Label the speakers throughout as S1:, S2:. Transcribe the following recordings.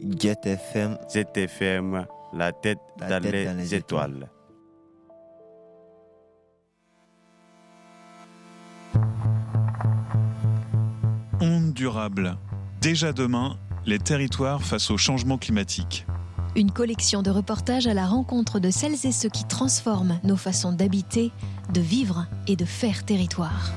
S1: ZFM, la tête dans les étoiles.
S2: Onde durable. Déjà demain, les territoires face au changement climatique.
S3: Une collection de reportages à la rencontre de celles et ceux qui transforment nos façons d'habiter, de vivre et de faire territoire.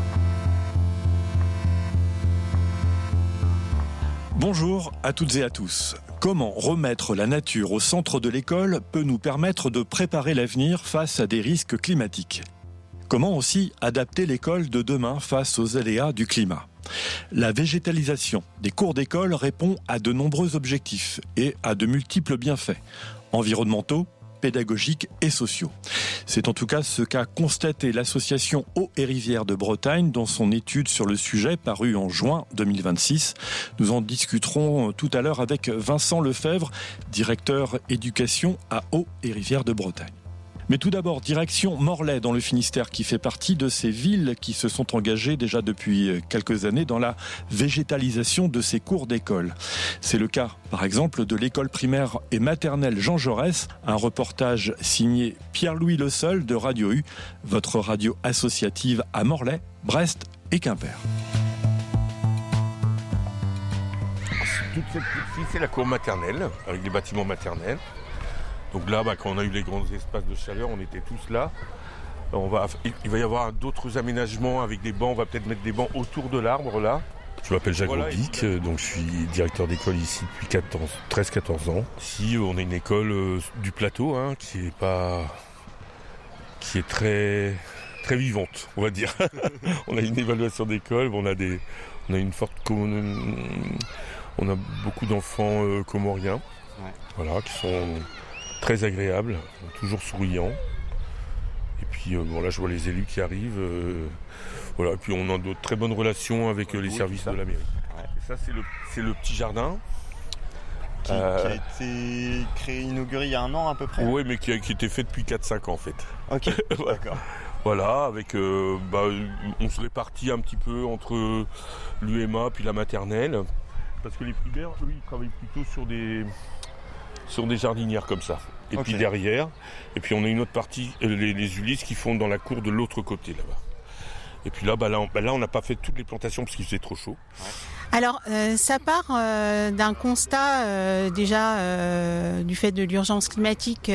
S4: Bonjour à toutes et à tous. Comment remettre la nature au centre de l'école peut nous permettre de préparer l'avenir face à des risques climatiques? Comment aussi adapter l'école de demain face aux aléas du climat? La végétalisation des cours d'école répond à de nombreux objectifs et à de multiples bienfaits environnementaux, pédagogiques et sociaux. C'est en tout cas ce qu'a constaté l'association Eau et Rivières de Bretagne dans son étude sur le sujet parue en juin 2026. Nous en discuterons tout à l'heure avec Vincent Lefebvre, directeur éducation à Eau et Rivières de Bretagne. Mais tout d'abord, direction Morlaix dans le Finistère, qui fait partie de ces villes qui se sont engagées déjà depuis quelques années dans la végétalisation de ces cours d'école. C'est le cas, par exemple, de l'école primaire et maternelle Jean Jaurès, un reportage signé Pierre-Louis Le Seul de Radio U, votre radio associative à Morlaix, Brest et Quimper.
S5: Toute cette partie, c'est la cour maternelle, avec des bâtiments maternels. Donc là, quand on a eu les grands espaces de chaleur, on était tous là. Il va y avoir d'autres aménagements avec des bancs. On va peut-être mettre des bancs autour de l'arbre là.
S6: Je m'appelle Jacques Robic, donc je suis directeur d'école ici depuis 13-14 ans. Ici, on a une école du plateau qui est très, très vivante, on va dire. On a une évaluation d'école, on a beaucoup d'enfants comoriens, qui sont très agréables, toujours souriants. Et puis là je vois les élus qui arrivent. Et puis on a de très bonnes relations avec les services de la mairie. Ouais. Et ça c'est le petit jardin.
S7: Qui a été inauguré il y a un an à peu près.
S5: Oui, mais qui était fait depuis 4-5 ans en fait.
S7: Ok, d'accord.
S5: Voilà, avec on se répartit un petit peu entre l'UMA puis la maternelle. Parce que les primaires, eux, ils travaillent plutôt sur des jardinières comme ça. Et puis derrière, et puis on a une autre partie, les Ulysses qui font dans la cour de l'autre côté là-bas. Et puis là, on n'a pas fait toutes les plantations parce qu'il faisait trop chaud.
S8: Ouais. Alors, ça part d'un constat déjà du fait de l'urgence climatique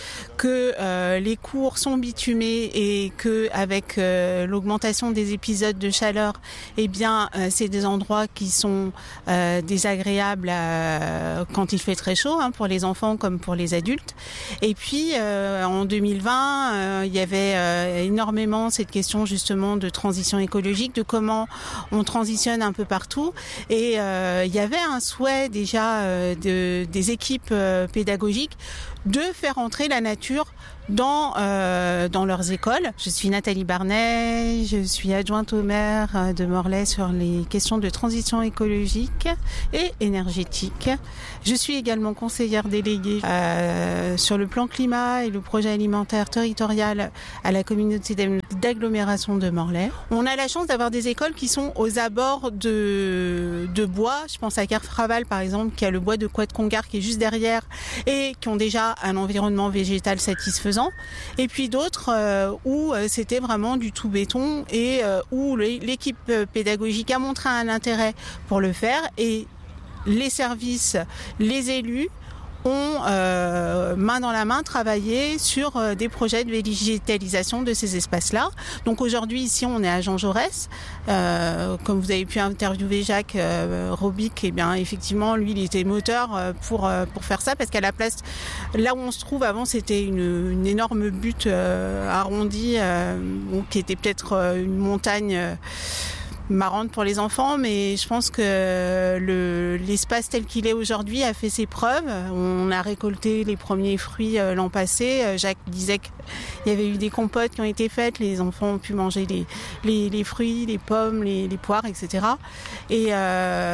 S8: que les cours sont bitumés et que avec l'augmentation des épisodes de chaleur, c'est des endroits qui sont désagréables quand il fait très chaud pour les enfants comme pour les adultes. Et puis en 2020, il y avait énormément cette question justement de transition écologique, de comment on transitionne un peu partout. Et il y avait un souhait déjà des équipes pédagogiques de faire entrer la nature dans leurs écoles. Je suis Nathalie Barnet, je suis adjointe au maire de Morlaix sur les questions de transition écologique et énergétique. Je suis également conseillère déléguée sur le plan climat et le projet alimentaire territorial à la communauté d'agglomération de Morlaix. On a la chance d'avoir des écoles qui sont aux abords de bois. Je pense à Kerfraval par exemple, qui a le bois de Couët-Congar qui est juste derrière et qui ont déjà un environnement végétal satisfaisant. Et puis d'autres où c'était vraiment du tout béton et où l'équipe pédagogique a montré un intérêt pour le faire et les services, les élus ont main dans la main travaillé sur des projets de végétalisation de ces espaces-là. Donc aujourd'hui ici on est à Jean Jaurès, comme vous avez pu interviewer Jacques Robic, effectivement lui il était moteur pour faire ça parce qu'à la place là où on se trouve avant c'était une énorme butte arrondie qui était peut-être une montagne marrante pour les enfants, mais je pense que l'espace tel qu'il est aujourd'hui a fait ses preuves. On a récolté les premiers fruits l'an passé. Jacques disait qu'il y avait eu des compotes qui ont été faites, les enfants ont pu manger les fruits, les pommes, les poires, etc.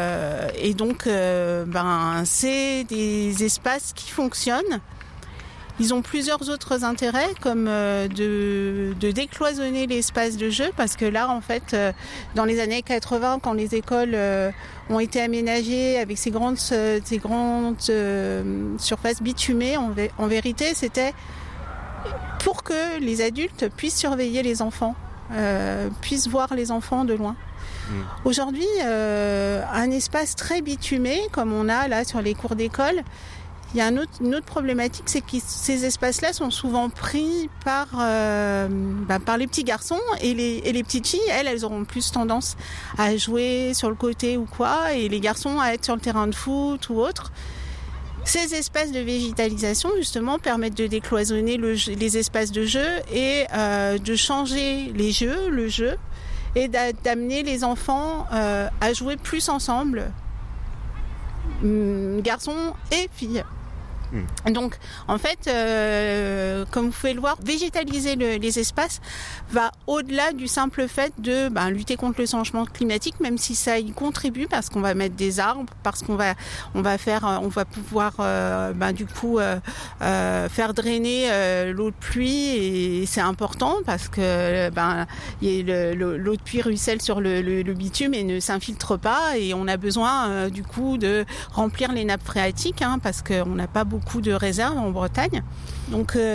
S8: Et donc, c'est des espaces qui fonctionnent Ils ont plusieurs autres intérêts, comme de décloisonner l'espace de jeu, parce que là, en fait, dans les années 80, quand les écoles ont été aménagées avec ces grandes surfaces bitumées, en vérité, c'était pour que les adultes puissent surveiller les enfants, puissent voir les enfants de loin. Aujourd'hui, un espace très bitumé, comme on a là sur les cours d'école, il y a une autre problématique, c'est que ces espaces-là sont souvent pris par les petits garçons et les petites filles, elles auront plus tendance à jouer sur le côté ou quoi, et les garçons à être sur le terrain de foot ou autre. Ces espaces de végétalisation, justement, permettent de décloisonner les espaces de jeu et de changer le jeu, et d'amener les enfants à jouer plus ensemble, garçons et filles. Donc, en fait, comme vous pouvez le voir, végétaliser les espaces va au-delà du simple fait de lutter contre le changement climatique, même si ça y contribue, parce qu'on va mettre des arbres, parce qu'on va pouvoir faire drainer l'eau de pluie, et c'est important parce que l'eau de pluie ruisselle sur le bitume et ne s'infiltre pas, et on a besoin de remplir les nappes phréatiques, parce qu'on n'a pas beaucoup de réserves en Bretagne. Donc ça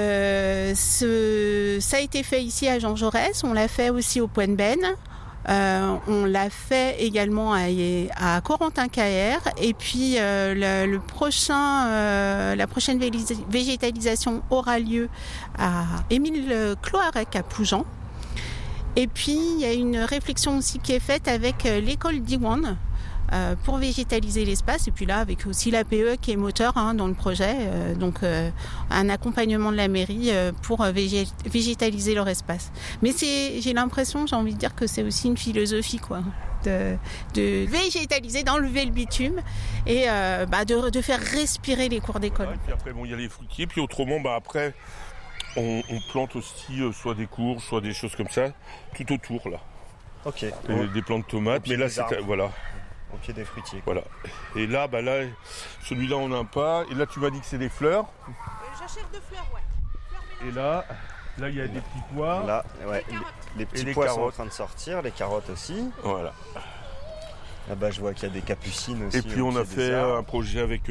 S8: a été fait ici à Jean Jaurès, on l'a fait aussi au Point de Benne, on l'a fait également à Corentin-Caer, et puis la prochaine végétalisation aura lieu à Émile Cloarec à Ploujean. Et puis il y a une réflexion aussi qui est faite avec l'école d'Iwan pour végétaliser l'espace, et puis là avec aussi l'APE qui est moteur dans le projet, un accompagnement de la mairie pour végétaliser leur espace. Mais j'ai l'impression, j'ai envie de dire que c'est aussi une philosophie de végétaliser, d'enlever le bitume et de faire respirer les cours d'école.
S5: Et puis après il y a les fruitiers, puis autrement après on plante aussi soit des courges, soit des choses comme ça tout autour là.
S7: Ok.
S5: Des plantes de tomates, mais là c'est voilà.
S7: Au pied des fruitiers.
S5: Voilà. Et là, celui-là, on n'a pas. Et là, tu m'as dit que c'est des fleurs.
S8: J'achète de fleurs, ouais.
S5: Et là, il y a des petits pois.
S7: Là, ouais, les petits pois sont en train de sortir, les carottes aussi.
S5: Voilà.
S7: Là-bas, je vois qu'il y a des capucines aussi.
S5: Et puis, on a fait un projet avec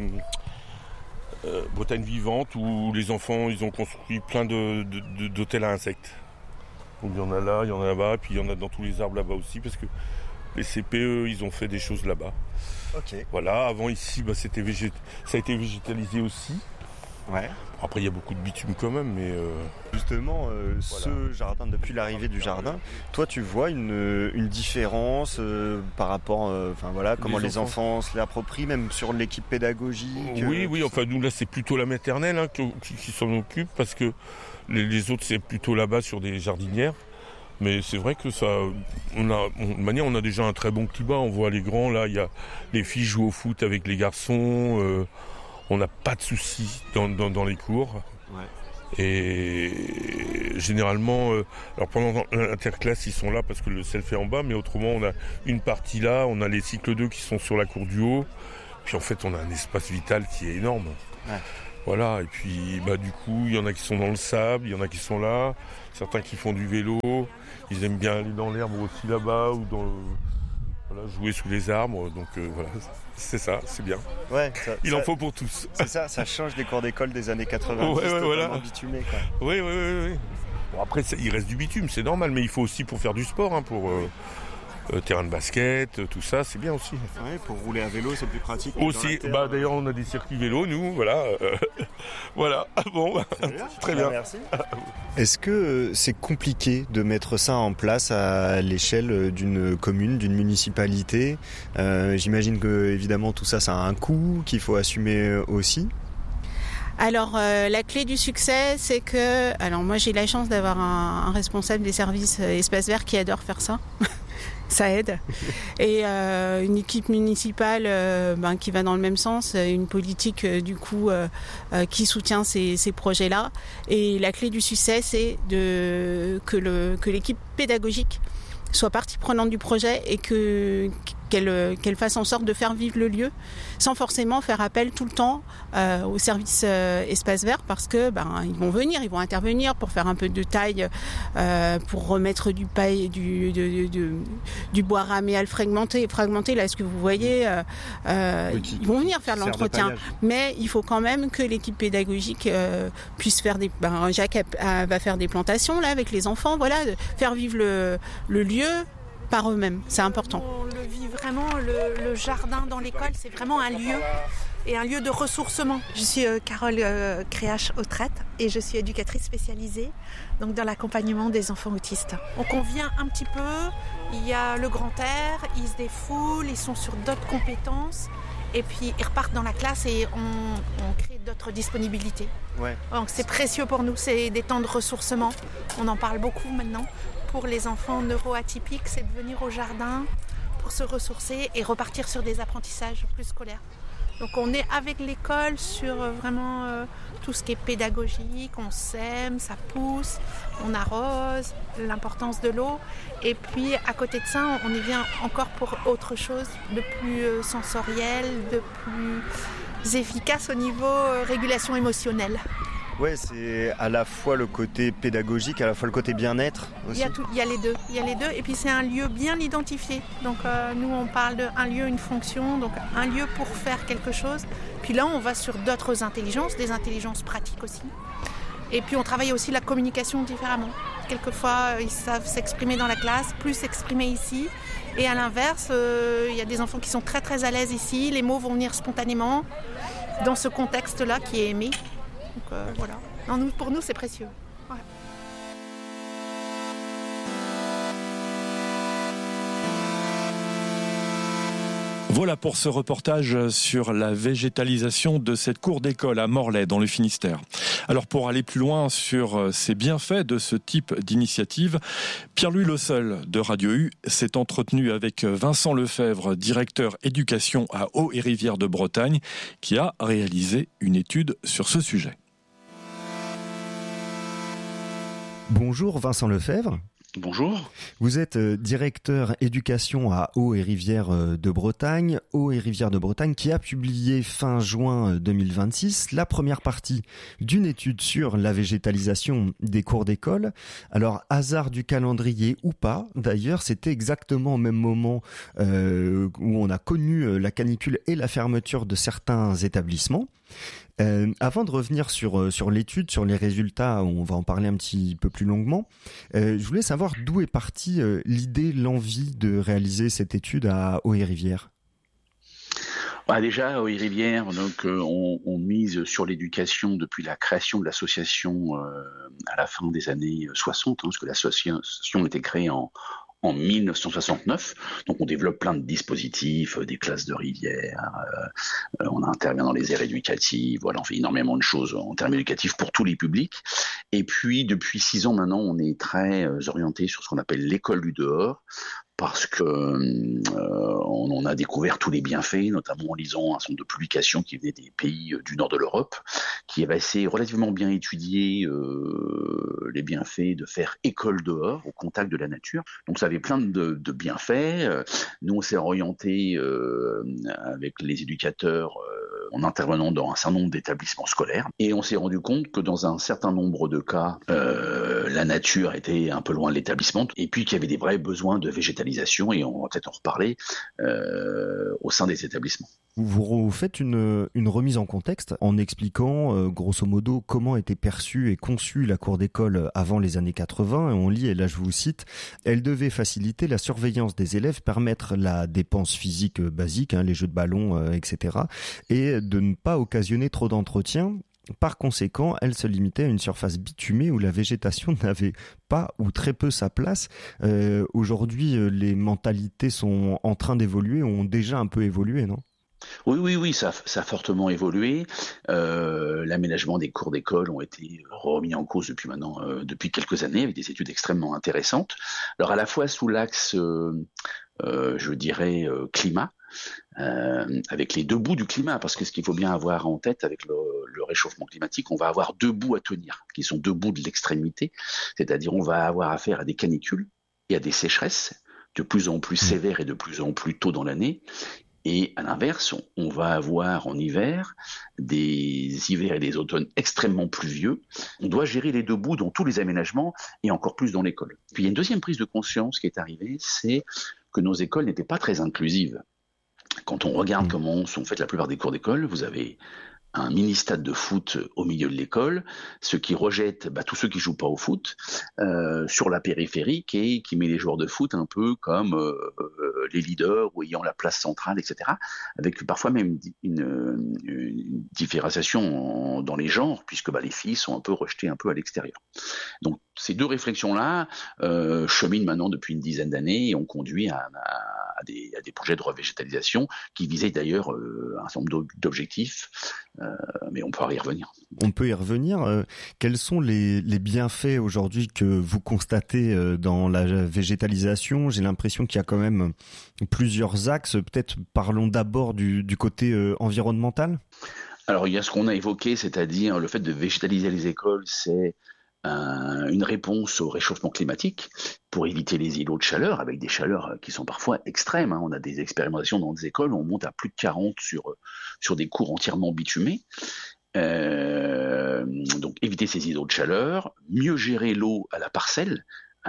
S5: Bretagne Vivante, où les enfants, ils ont construit plein d'hôtels à insectes. Donc, il y en a là, il y en a là-bas, puis il y en a dans tous les arbres là-bas aussi, parce que les CPE, ils ont fait des choses là-bas.
S7: Ok.
S5: Voilà, avant ici, ça a été végétalisé aussi.
S7: Ouais.
S5: Après, il y a beaucoup de bitume quand même, mais...
S7: Justement, ce jardin, depuis l'arrivée du jardin, toi, tu vois une différence par rapport... comment les enfants se l'approprient, même sur l'équipe pédagogique
S5: Oui, enfin, nous, là, c'est plutôt la maternelle qui s'en occupe, parce que les autres, c'est plutôt là-bas sur des jardinières. Mais c'est vrai que on a déjà un très bon climat. On voit les grands, là, les filles jouent au foot avec les garçons. On n'a pas de soucis dans les cours.
S7: Ouais.
S5: Et généralement, alors pendant l'interclasse, ils sont là parce que le self est en bas, mais autrement, on a une partie là, on a les cycles 2 qui sont sur la cour du haut. Puis en fait, on a un espace vital qui est énorme.
S7: Ouais.
S5: Voilà, et puis du coup, il y en a qui sont dans le sable, il y en a qui sont là, certains qui font du vélo, ils aiment bien aller dans l'herbe aussi là-bas, ou jouer sous les arbres, donc voilà, c'est ça, c'est bien.
S7: Ouais,
S5: il en faut pour tous.
S7: C'est ça change des cours d'école des années 80,
S5: voilà.
S7: Bitumé, quoi.
S5: Oui. Bon, après, il reste du bitume, c'est normal, mais il faut aussi pour faire du sport, pour... terrain de basket, tout ça, c'est bien aussi.
S7: Ouais, pour rouler à vélo, c'est plus pratique.
S5: Aussi, d'ailleurs, on a des circuits vélo, nous, voilà. Voilà, bon, très bien.
S7: Merci. Est-ce que c'est compliqué de mettre ça en place à l'échelle d'une commune, d'une municipalité ? J'imagine que, évidemment, tout ça, ça a un coût qu'il faut assumer aussi.
S8: Alors la clé du succès, c'est que... Alors moi j'ai la chance d'avoir un responsable des services espaces verts qui adore faire ça. Ça aide. Et une équipe municipale qui va dans le même sens, une politique qui soutient ces projets-là. Et la clé du succès, c'est que l'équipe pédagogique soit partie prenante du projet et qu'elle fasse en sorte de faire vivre le lieu, sans forcément faire appel tout le temps au service espace vert, parce que ils vont venir, ils vont intervenir pour faire un peu de taille, pour remettre du bois raméal fragmenté. Là, ce que vous voyez, ils vont venir faire de l'entretien, mais il faut quand même que l'équipe pédagogique puisse faire Jacques va faire des plantations là avec les enfants, voilà, faire vivre le lieu par eux-mêmes, c'est important.
S9: On le vit vraiment, le jardin dans l'école, c'est vraiment un lieu et un lieu de ressourcement. Je suis Carole Créache-Autrette et je suis éducatrice spécialisée donc dans l'accompagnement des enfants autistes. Donc on vient un petit peu, il y a le grand air, ils se défoulent, ils sont sur d'autres compétences et puis ils repartent dans la classe et on crée d'autres disponibilités. Ouais. Donc c'est précieux pour nous, c'est des temps de ressourcement, on en parle beaucoup maintenant. Pour les enfants neuroatypiques, c'est de venir au jardin pour se ressourcer et repartir sur des apprentissages plus scolaires. Donc on est avec l'école sur vraiment tout ce qui est pédagogique, on sème, ça pousse, on arrose, l'importance de l'eau. Et puis à côté de ça, on y vient encore pour autre chose de plus sensoriel, de plus efficace au niveau régulation émotionnelle.
S7: Ouais, c'est à la fois le côté pédagogique, à la fois le côté bien-être aussi.
S9: Il y a les deux. Et puis c'est un lieu bien identifié. Donc nous on parle d'un lieu, une fonction, donc un lieu pour faire quelque chose. Puis là on va sur d'autres intelligences, des intelligences pratiques aussi. Et puis on travaille aussi la communication différemment. Quelquefois ils savent s'exprimer dans la classe, plus s'exprimer ici. Et à l'inverse, il y a des enfants qui sont très très à l'aise ici. Les mots vont venir spontanément dans ce contexte-là qui est aimé. Donc voilà. Non, pour nous, c'est précieux. Ouais.
S4: Voilà pour ce reportage sur la végétalisation de cette cour d'école à Morlaix dans le Finistère. Alors pour aller plus loin sur ces bienfaits de ce type d'initiative, Pierre-Louis Le Seul de Radio U s'est entretenu avec Vincent Lefebvre, directeur éducation à Haut-et-Rivière de Bretagne, qui a réalisé une étude sur ce sujet.
S7: Bonjour Vincent Lefebvre.
S10: Bonjour.
S7: Vous êtes directeur éducation à Haut-et-Rivière de Bretagne. Haut-et-Rivière de Bretagne qui a publié fin juin 2026 la première partie d'une étude sur la végétalisation des cours d'école. Alors, hasard du calendrier ou pas, d'ailleurs, c'était exactement au même moment où on a connu la canicule et la fermeture de certains établissements. Avant de revenir sur l'étude, sur les résultats, on va en parler un petit peu plus longuement. Je voulais savoir d'où est partie l'idée, l'envie de réaliser cette étude à Haut-et-Rivière.
S10: Déjà, à Haut-et-Rivière, donc, on mise sur l'éducation depuis la création de l'association à la fin des années 60, parce que l'association a été créée en 1969, donc on développe plein de dispositifs, des classes de rivière, on intervient dans les aires éducatives, voilà, on fait énormément de choses en termes éducatifs pour tous les publics. Et puis depuis 6 ans maintenant, on est très orienté sur ce qu'on appelle l'école du dehors, parce que on a découvert tous les bienfaits, notamment en lisant un certain nombre de publications qui venaient des pays du nord de l'Europe, qui avaient assez relativement bien étudié les bienfaits de faire école dehors, au contact de la nature. Donc ça avait plein de bienfaits. Nous, on s'est orienté avec les éducateurs en intervenant dans un certain nombre d'établissements scolaires, et on s'est rendu compte que dans un certain nombre de cas, la nature était un peu loin de l'établissement, et puis qu'il y avait des vrais besoins de végétalisation, et on va peut-être en reparler, au sein des établissements.
S7: Vous faites une remise en contexte en expliquant grosso modo comment était perçue et conçue la cour d'école avant les années 80. Et on lit, et là je vous cite, « Elle devait faciliter la surveillance des élèves, permettre la dépense physique basique, les jeux de ballon, etc. et de ne pas occasionner trop d'entretien. Par conséquent, elle se limitait à une surface bitumée où la végétation n'avait pas ou très peu sa place. » Aujourd'hui, les mentalités sont en train d'évoluer, ont déjà un peu évolué, non ?
S10: Oui, ça a fortement évolué. L'aménagement des cours d'école ont été remis en cause depuis quelques années, avec des études extrêmement intéressantes. Alors à la fois sous l'axe, je dirais, climat, avec les deux bouts du climat, parce que ce qu'il faut bien avoir en tête avec le réchauffement climatique, on va avoir deux bouts à tenir, qui sont deux bouts de l'extrémité, c'est-à-dire on va avoir affaire à des canicules et à des sécheresses de plus en plus sévères et de plus en plus tôt dans l'année. Et à l'inverse, on va avoir en hiver des hivers et des automnes extrêmement pluvieux. On doit gérer les deux bouts dans tous les aménagements et encore plus dans l'école. Puis il y a une deuxième prise de conscience qui est arrivée, c'est que nos écoles n'étaient pas très inclusives. Quand on regarde comment sont faites la plupart des cours d'école, vous avez un mini-stade de foot au milieu de l'école, ce qui rejette tous ceux qui jouent pas au foot sur la périphérique et qui met les joueurs de foot un peu comme les leaders ou ayant la place centrale, etc. Avec parfois même une différenciation dans les genres, puisque les filles sont un peu rejetées un peu à l'extérieur. Donc ces deux réflexions-là cheminent maintenant depuis une dizaine d'années et ont conduit à des projets de revégétalisation qui visaient d'ailleurs un certain nombre d'objectifs, mais on pourra y revenir.
S7: On peut y revenir. Quels sont les bienfaits aujourd'hui que vous constatez dans la végétalisation ? J'ai l'impression qu'il y a quand même plusieurs axes. Peut-être parlons d'abord du côté environnemental.
S10: Alors il y a ce qu'on a évoqué, c'est-à-dire le fait de végétaliser les écoles, c'est une réponse au réchauffement climatique pour éviter les îlots de chaleur, avec des chaleurs qui sont parfois extrêmes. On a des expérimentations dans des écoles où on monte à plus de 40 sur des cours entièrement bitumés. Donc éviter ces îlots de chaleur, mieux gérer l'eau à la parcelle.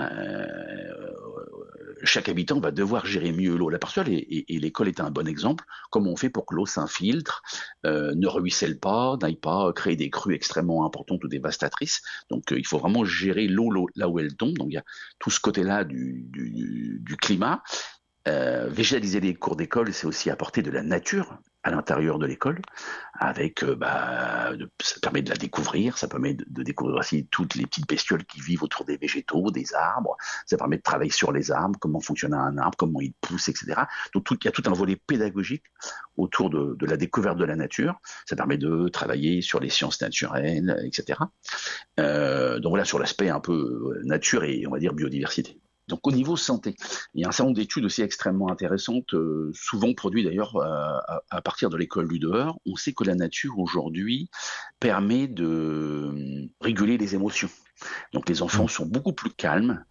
S10: Chaque habitant va devoir gérer mieux l'eau à la parcelle et l'école est un bon exemple. Comment on fait pour que l'eau s'infiltre, ne ruisselle pas, n'aille pas créer des crues extrêmement importantes ou dévastatrices. Donc il faut vraiment gérer l'eau là où elle tombe. Donc il y a tout ce côté-là du climat. Végétaliser les cours d'école, c'est aussi apporter de la nature à l'intérieur de l'école, avec ça permet de la découvrir, ça permet de découvrir aussi toutes les petites bestioles qui vivent autour des végétaux, des arbres, ça permet de travailler sur les arbres, comment fonctionne un arbre, comment il pousse, etc. Donc il y a tout un volet pédagogique autour de la découverte de la nature, ça permet de travailler sur les sciences naturelles, etc. Donc voilà, sur l'aspect un peu nature et on va dire biodiversité. Donc au niveau santé, il y a un certain nombre d'études aussi extrêmement intéressantes, souvent produites d'ailleurs à partir de l'école du dehors. On sait que la nature aujourd'hui permet de réguler les émotions. Donc les enfants sont beaucoup plus calmes,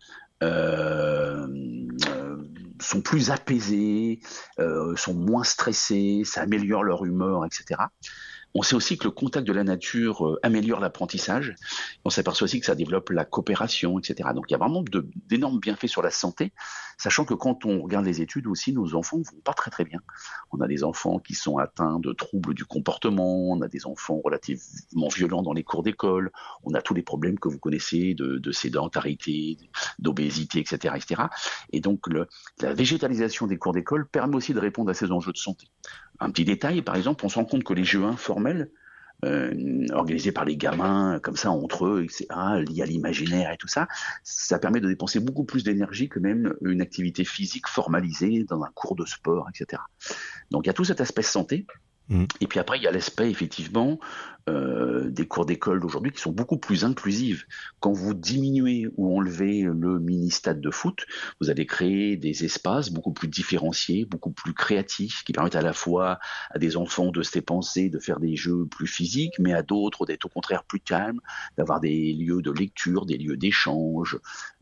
S10: sont plus apaisés, sont moins stressés, ça améliore leur humeur, etc. On sait aussi que le contact de la nature améliore l'apprentissage. On s'aperçoit aussi que ça développe la coopération, etc. Donc il y a vraiment d'énormes bienfaits sur la santé, sachant que quand on regarde les études aussi, nos enfants ne vont pas très très bien. On a des enfants qui sont atteints de troubles du comportement, on a des enfants relativement violents dans les cours d'école, on a tous les problèmes que vous connaissez de sédentarité, d'obésité, etc., etc. Et donc la végétalisation des cours d'école permet aussi de répondre à ces enjeux de santé. Un petit détail, par exemple, on se rend compte que les jeux informels organisés par les gamins, comme ça, entre eux, etc., liés à l'imaginaire et tout ça, ça permet de dépenser beaucoup plus d'énergie que même une activité physique formalisée dans un cours de sport, etc. Donc il y a tout cet aspect santé. Et puis après, il y a l'aspect, effectivement, des cours d'école d'aujourd'hui qui sont beaucoup plus inclusives. Quand vous diminuez ou enlevez le mini-stade de foot, vous allez créer des espaces beaucoup plus différenciés, beaucoup plus créatifs, qui permettent à la fois à des enfants de se dépenser, de faire des jeux plus physiques, mais à d'autres d'être au contraire plus calmes, d'avoir des lieux de lecture, des lieux d'échange,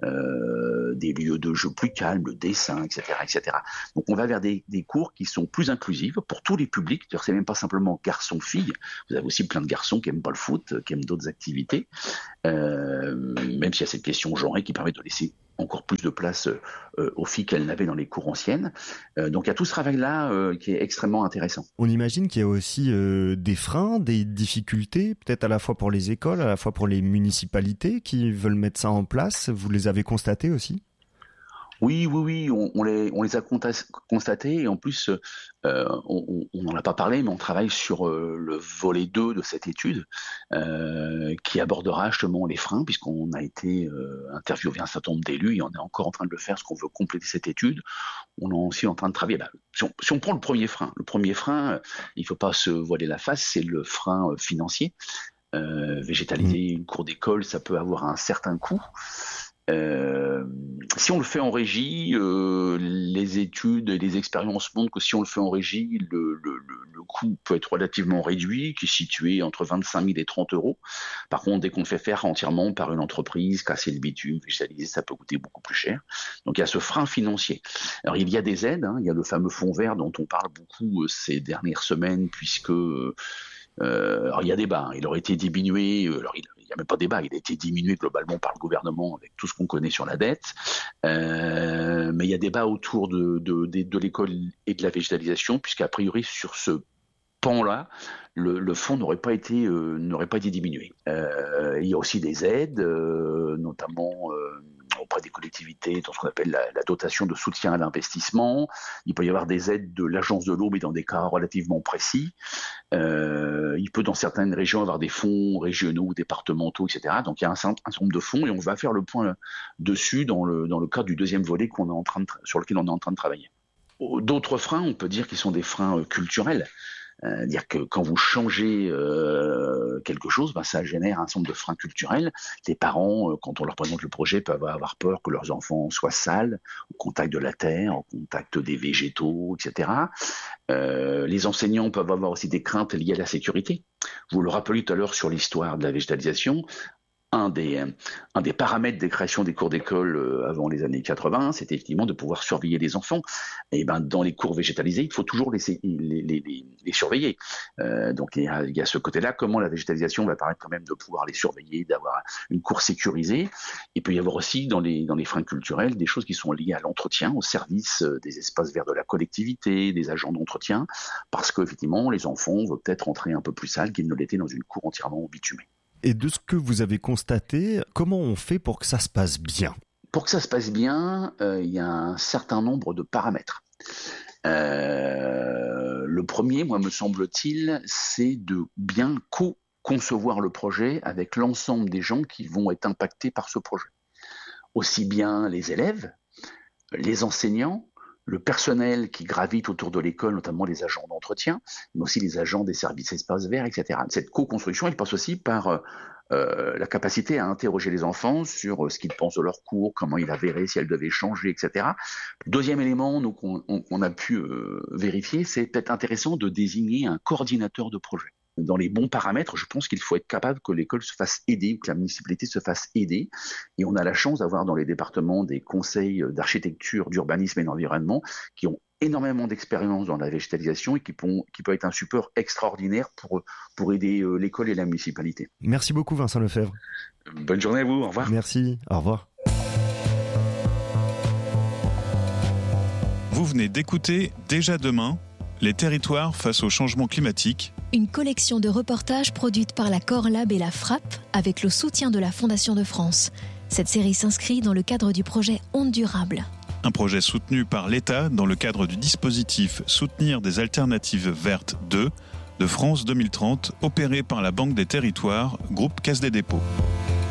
S10: des lieux de jeu plus calmes, le dessin, etc., etc. Donc on va vers des cours qui sont plus inclusifs pour tous les publics. C'est même pas simplement garçons-filles, vous avez aussi plein de garçons qui aiment pas le foot, qui aiment d'autres activités, même s'il y a cette question genrée qui permet de laisser encore plus de place aux filles qu'elles n'avaient dans les cours anciennes. Donc il y a tout ce travail-là qui est extrêmement intéressant.
S7: On imagine qu'il y a aussi des freins, des difficultés, peut-être à la fois pour les écoles, à la fois pour les municipalités qui veulent mettre ça en place. Vous les avez constatés aussi ?
S10: Oui, on les a constatés et en plus, on n'en a pas parlé, mais on travaille sur le volet 2 de cette étude qui abordera justement les freins, puisqu'on a été interviewé un certain nombre d'élus et on est encore en train de le faire parce qu'on veut compléter cette étude. On est aussi en train de travailler. Si on prend le premier frein, il ne faut pas se voiler la face, c'est le frein financier. Végétaliser une cour d'école, ça peut avoir un certain coût. Si on le fait en régie, les études et les expériences montrent que si on le fait en régie, le coût peut être relativement réduit, qui est situé entre 25 000 et 30 euros. Par contre, dès qu'on le fait faire entièrement par une entreprise, casser le bitume, végétaliser, ça peut coûter beaucoup plus cher. Donc il y a ce frein financier. Alors il y a des aides, il y a le fameux fonds vert dont on parle beaucoup ces dernières semaines, puisque alors il y a débat, il aurait été diminué, alors il n'y a même pas débat, il a été diminué globalement par le gouvernement avec tout ce qu'on connaît sur la dette, mais il y a débat autour de l'école et de la végétalisation, puisqu'a priori sur ce pan-là, le fonds n'aurait pas été diminué. Il y a aussi des aides, notamment auprès des collectivités, dans ce qu'on appelle la dotation de soutien à l'investissement. Il peut y avoir des aides de l'agence de l'eau, mais dans des cas relativement précis. Il peut, dans certaines régions, avoir des fonds régionaux, départementaux, etc. Donc il y a un certain nombre de fonds, et on va faire le point dessus dans le cadre du deuxième volet sur lequel on est en train de travailler. D'autres freins, on peut dire qu'ils sont des freins culturels. Dire que quand vous changez quelque chose, ça génère un certain nombre de freins culturels. Les parents, quand on leur présente le projet, peuvent avoir peur que leurs enfants soient sales, au contact de la terre, au contact des végétaux, etc. Les enseignants peuvent avoir aussi des craintes liées à la sécurité. Vous le rappeliez tout à l'heure sur l'histoire de la végétalisation. Un des paramètres des créations des cours d'école avant les années 80, c'était effectivement de pouvoir surveiller les enfants. Et dans les cours végétalisés, il faut toujours les surveiller. Donc il y a ce côté-là, comment la végétalisation va permettre quand même de pouvoir les surveiller, d'avoir une cour sécurisée. Il peut y avoir aussi dans les freins culturels des choses qui sont liées à l'entretien, au service des espaces verts de la collectivité, des agents d'entretien, parce qu'effectivement les enfants veulent peut-être entrer un peu plus sales qu'ils ne l'étaient dans une cour entièrement bitumée.
S11: Et de ce que vous avez constaté, comment on fait pour que ça se passe bien ?
S10: Pour que ça se passe bien, il y a un certain nombre de paramètres. Le premier, moi, me semble-t-il, c'est de bien co-concevoir le projet avec l'ensemble des gens qui vont être impactés par ce projet. Aussi bien les élèves, les enseignants, le personnel qui gravite autour de l'école, notamment les agents d'entretien, mais aussi les agents des services espaces verts, etc. Cette co-construction, elle passe aussi par la capacité à interroger les enfants sur ce qu'ils pensent de leur cours, comment ils la verraient, si elle devait changer, etc. Deuxième élément qu'on a pu vérifier, c'est peut-être intéressant de désigner un coordinateur de projet. Dans les bons paramètres, je pense qu'il faut être capable que l'école se fasse aider ou que la municipalité se fasse aider. Et on a la chance d'avoir dans les départements des conseils d'architecture, d'urbanisme et d'environnement qui ont énormément d'expérience dans la végétalisation et qui peut être un support extraordinaire pour aider l'école et la municipalité.
S11: Merci beaucoup Vincent Lefebvre.
S10: Bonne journée à vous, au revoir.
S11: Merci, au revoir.
S2: Vous venez d'écouter Déjà demain, les territoires face au changement climatique.
S3: Une collection de reportages produite par la Corlab et la Frapp avec le soutien de la Fondation de France. Cette série s'inscrit dans le cadre du projet Ondes durables.
S2: Un projet soutenu par l'État dans le cadre du dispositif Soutenir des alternatives vertes 2 de France 2030, opéré par la Banque des Territoires, groupe Caisse des Dépôts.